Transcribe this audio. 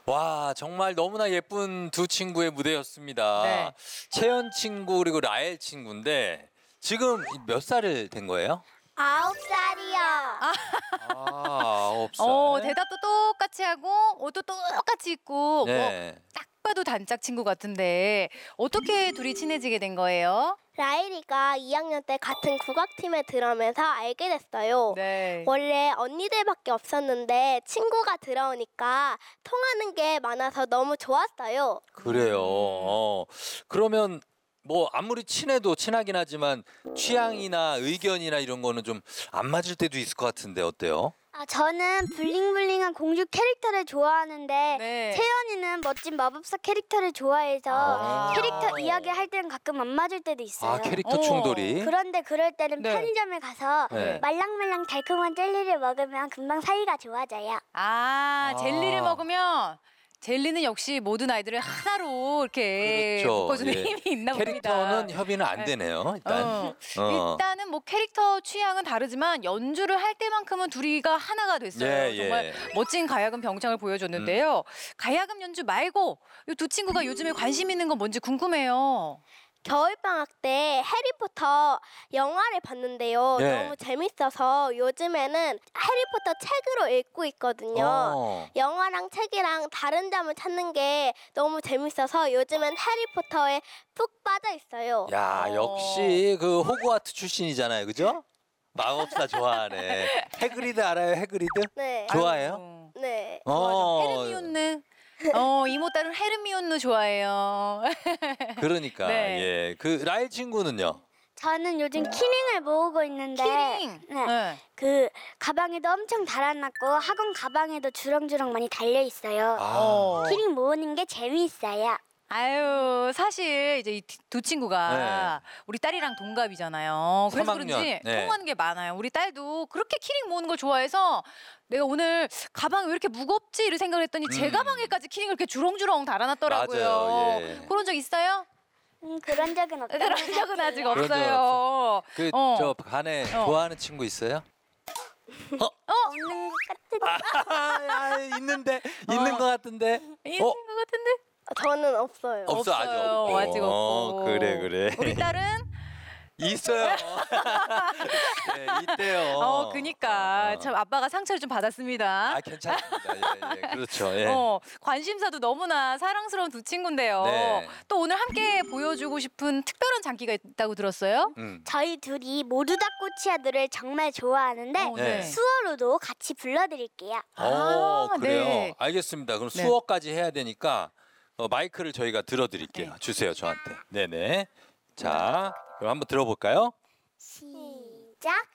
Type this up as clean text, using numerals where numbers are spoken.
와, 정말 너무나 예쁜 두 친구의 무대였습니다. 네. 채연 친구 그리고 라엘 친구인데 지금 몇 살을 된 거예요? 9살이요. 아, 9살. 대답도 똑같이 하고 옷도 똑같이 입고 네. 딱 봐도 단짝 친구 같은데 어떻게 둘이 친해지게 된 거예요? 라일이가 2학년 때 같은 국악팀에 들어오면서 알게 됐어요. 네. 원래 언니들밖에 없었는데 친구가 들어오니까 통하는 게 많아서 너무 좋았어요. 그래요. 그러면 뭐 아무리 친해도 친하긴 하지만 취향이나 의견이나 이런 거는 좀 안 맞을 때도 있을 것 같은데 어때요? 저는 블링블링한 공주 캐릭터를 좋아하는데 네. 채연이는 멋진 마법사 캐릭터를 좋아해서 아. 캐릭터 이야기할 때는 가끔 안 맞을 때도 있어요. 아, 캐릭터 어. 충돌이. 그런데 그럴 때는 네. 편의점에 가서 네. 말랑말랑 달콤한 젤리를 먹으면 금방 사이가 좋아져요. 젤리를 먹으면 젤리는 역시 모든 아이들을 하나로 이렇게 그렇죠. 묶어주는 예. 힘이 있나 봅니다. 캐릭터는 협의는 안 네. 되네요. 일단. 일단은 뭐 캐릭터 취향은 다르지만 연주를 할 때만큼은 둘이가 하나가 됐어요. 예, 정말 예. 멋진 가야금 병창을 보여줬는데요. 가야금 연주 말고 이 두 친구가 요즘에 관심 있는 건 뭔지 궁금해요. 겨울방학 때 해리포터 영화를 봤는데요. 네. 너무 재밌어서 요즘에는 해리포터 책으로 읽고 있거든요. 영화랑 책이랑 다른 점을 찾는 게 너무 재밌어서 요즘엔 해리포터에 푹 빠져 있어요. 야, 역시 그 호그와트 출신이잖아요. 그죠? 마법사 좋아하네. 해그리드 알아요? 해그리드? 네. 좋아해요? 네. 헤르미온느. 이모 딸은 헤르미온느 좋아해요. 그러니까. 네. 예. 그 라일 친구는요? 저는 요즘 키링을 모으고 있는데 키링. 네. 그 가방에도 엄청 달아놨고 학원 가방에도 주렁주렁 많이 달려 있어요. 키링 모으는 게 재미있어요. 아유, 사실 이제 이 두 친구가 우리 딸이랑 동갑이잖아요. 그래서 3학년. 그런지 네. 통하는 게 많아요. 우리 딸도 그렇게 키링 모으는 걸 좋아해서 내가 오늘 가방이 왜 이렇게 무겁지? 이런 생각을 했더니 제 가방에까지 키링을 이렇게 주렁주렁 달아놨더라고요. 맞아요. 예. 그런 적 있어요? 그런 적은 없어요. 그런 적은 아직 그런 적은 없어요. 그 저 반에 좋아하는 친구 있어요? 없는 것 같은데. 있는데 있는 것 같은데. 있는 것 같은데? 저는 없어요. 없어 아직 없고. 아직 없고. 그래. 우리 딸은 있어요. 네, 있대요. 그니까 참 아빠가 상처를 좀 받았습니다. 아, 괜찮습니다. 예. 그렇죠. 예. 관심사도 너무나 사랑스러운 두 친구인데요. 네. 또 오늘 함께 보여주고 싶은 특별한 장기가 있다고 들었어요? 저희 둘이 모두 다 꼬치아들을 정말 좋아하는데 네. 수어로도 같이 불러드릴게요. 그래요. 네. 알겠습니다. 그럼 네. 수어까지 해야 되니까 마이크를 저희가 들어드릴게요. 주세요, 저한테. 네네. 자, 그럼 한번 들어볼까요? 시작.